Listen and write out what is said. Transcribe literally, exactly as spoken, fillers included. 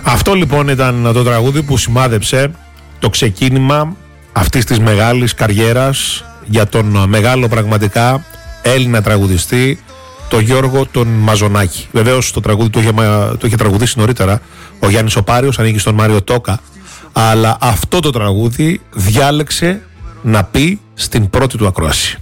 Αυτό λοιπόν ήταν το τραγούδι που σημάδεψε το ξεκίνημα αυτής της μεγάλης καριέρας για τον μεγάλο πραγματικά Έλληνα τραγουδιστή, τον Γιώργο τον Μαζονάκη. Βεβαίως το τραγούδι το είχε, το είχε τραγουδήσει νωρίτερα ο Γιάννης ο Πάριος, ανήκει στον Μάριο Τόκα, αλλά αυτό το τραγούδι διάλεξε να πει στην πρώτη του ακρόαση.